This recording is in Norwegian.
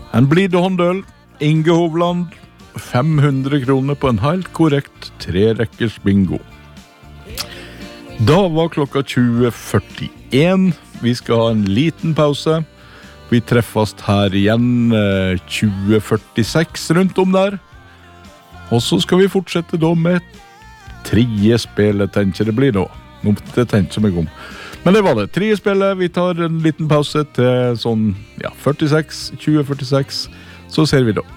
En blide håndøl, Inge Hovland, 500 kroner på en helt korrekt 3-rekkers bingo. Da var klokka 20:41. Vi skal ha en liten pause. Vi treffes her igjen 20:46 rundt om der. Og så skal vi fortsette da med tredje spillet, tenker det blir da. Det tenker meg om. Men det var det. Tredje spillet. Vi tar en liten pause til sånn 20:46. Så ser vi da.